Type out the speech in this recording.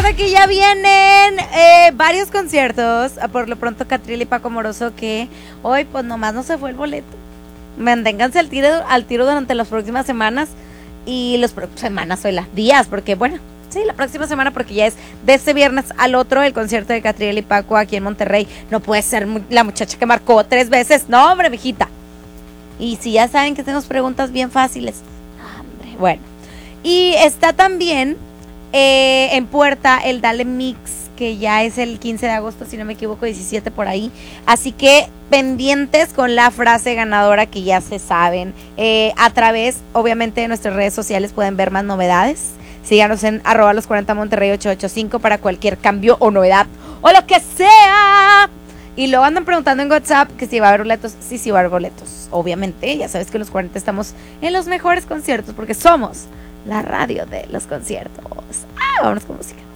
recuerda que ya vienen varios conciertos. Por lo pronto Catriel y Paco Moroso, que hoy pues nomás no se fue el boleto. Manténganse al tiro durante las próximas semanas. Y días, porque bueno, sí, la próxima semana, porque ya es de este viernes al otro el concierto de Catriel y Paco aquí en Monterrey. No puede ser la muchacha que marcó 3 veces. No, hombre, mijita. Y si ya saben que tenemos preguntas bien fáciles. Hombre, bueno. Y está también en puerta el Dale Mix, que ya es el 15 de agosto, si no me equivoco, 17 por ahí. Así que pendientes con la frase ganadora, que ya se saben. A través, obviamente, de nuestras redes sociales pueden ver más novedades. Síganos en @los40 Monterrey 885 para cualquier cambio o novedad o lo que sea. Y luego andan preguntando en WhatsApp que si va a haber boletos. Sí va a haber boletos. Obviamente, ya sabes que los 40 estamos en los mejores conciertos porque somos la radio de los conciertos. Vámonos con música.